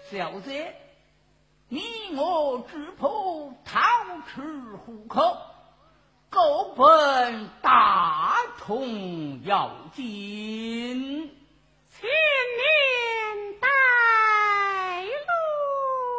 小姐，你我只怕逃出虎口，够本大同要紧。